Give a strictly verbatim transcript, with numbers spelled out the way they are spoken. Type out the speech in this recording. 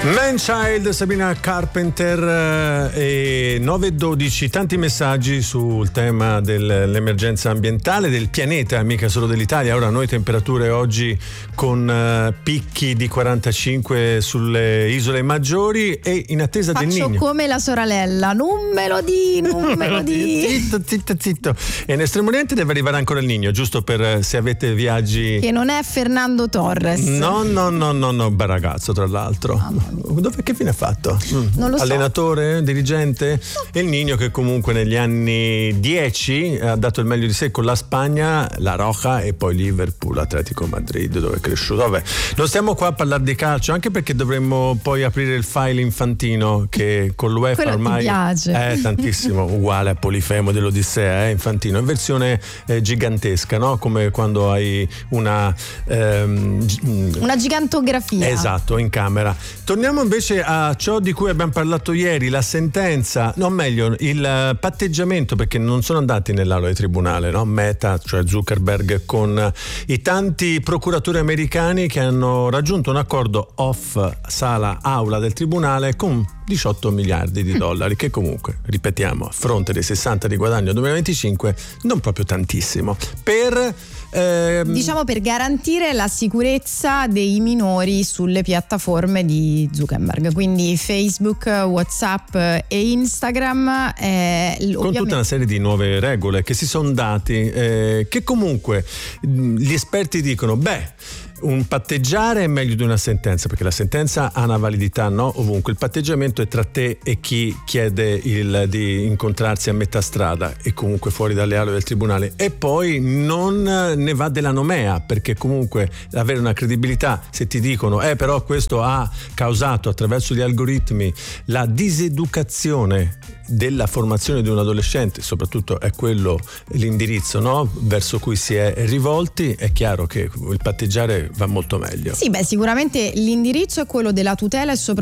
Manchild, Sabrina Carpenter, eh, e nove e dodici, tanti messaggi sul tema dell'emergenza ambientale del pianeta, mica solo dell'Italia. Ora noi temperature oggi con uh, picchi di quarantacinque sulle isole maggiori e in attesa Faccio del Niño. Faccio come la sorella, non me lo di, non me lo di. Zitto, zitto, zitto. E in Estremo Oriente deve arrivare ancora il Niño, giusto per se avete viaggi. Che non è Fernando Torres. No, no, no, no, no, bel ragazzo tra l'altro. Ah, Dove, che fine ha fatto? Mm. Non lo so. Allenatore? Dirigente? E il Niño che comunque negli anni dieci ha dato il meglio di sé con la Spagna, la Roja e poi Liverpool, Atletico Madrid, dove è cresciuto. Vabbè, non stiamo qua a parlare di calcio, anche perché dovremmo poi aprire il file Infantino che con l'UEFA quello ormai ti piace. è tantissimo, uguale a Polifemo dell'Odissea, eh, Infantino, in versione eh, gigantesca, no? Come quando hai una ehm, una gigantografia. Esatto, in camera. Torniamo invece a ciò di cui abbiamo parlato ieri, la sentenza, no meglio il patteggiamento, perché non sono andati nell'aula di tribunale, no? Meta, cioè Zuckerberg, con i tanti procuratori americani che hanno raggiunto un accordo off sala aula del tribunale con diciotto miliardi di dollari, che comunque, ripetiamo, a fronte dei sessanta di guadagno duemilaventicinque, non proprio tantissimo, per ehm... diciamo per garantire la sicurezza dei minori sulle piattaforme di Zuckerberg, quindi Facebook, WhatsApp e Instagram, eh, con ovviamente... tutta una serie di nuove regole che si sono dati, eh, che comunque gli esperti dicono, beh, un patteggiare è meglio di una sentenza, perché la sentenza ha una validità, no? Ovunque. Il patteggiamento è tra te e chi chiede il, di incontrarsi a metà strada e comunque fuori dalle aule del tribunale, e poi non ne va della nomea, perché comunque avere una credibilità, se ti dicono eh però questo ha causato attraverso gli algoritmi la diseducazione della formazione di un adolescente, soprattutto è quello l'indirizzo, no? Verso cui si è rivolti, è chiaro che il patteggiare va molto meglio. Sì, beh, sicuramente l'indirizzo è quello della tutela e soprattutto